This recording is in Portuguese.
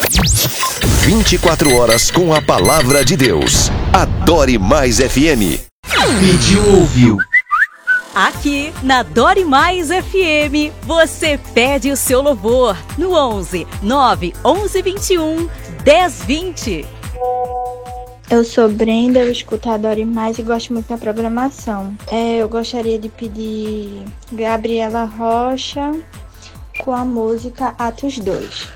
24 horas com a palavra de Deus. Adore Mais FM. Pediu, ouviu. Aqui na Adore Mais FM, você pede o seu louvor no 11 9 11 21 10 20. Eu sou Brenda, eu escuto a Adore Mais e gosto muito da programação. Eu gostaria de pedir Gabriela Rocha com a música Atos 2.